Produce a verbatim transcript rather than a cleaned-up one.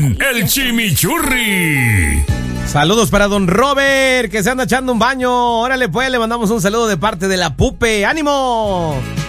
con el Chimichurri. Saludos para don Robert, que se anda echando un baño. Órale pues, le mandamos un saludo de parte de la Pupe. ¡Ánimo!